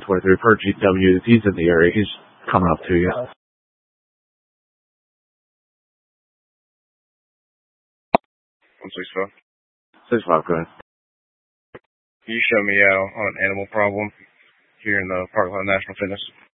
123 per GW. He's in the area. He's coming up to you. 165. 65, go ahead. Can you show me out on an animal problem here in the Parkland National Fitness?